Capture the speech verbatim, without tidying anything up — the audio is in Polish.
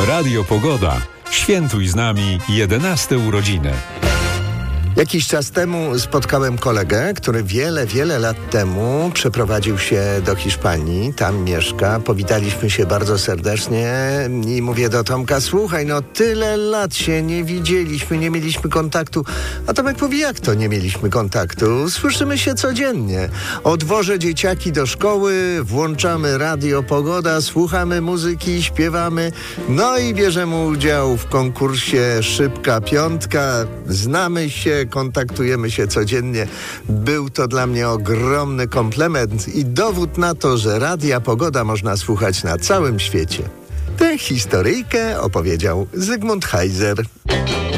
Radio Pogoda. Świętuj z nami jedenaste urodziny. Jakiś czas temu spotkałem kolegę, który wiele, wiele lat temu przeprowadził się do Hiszpanii. Tam mieszka. Powitaliśmy się bardzo serdecznie i mówię do Tomka: słuchaj, no tyle lat się nie widzieliśmy, nie mieliśmy kontaktu. A Tomek mówi: jak to nie mieliśmy kontaktu? Słyszymy się codziennie. Odwożę dzieciaki do szkoły, włączamy Radio Pogoda, słuchamy muzyki, śpiewamy. No i bierzemy udział w konkursie Szybka Piątka. Znamy się, kontaktujemy się codziennie. Był to dla mnie ogromny komplement i dowód na to, że Radia Pogoda można słuchać na całym świecie. Tę historyjkę opowiedział Zygmunt Heiser.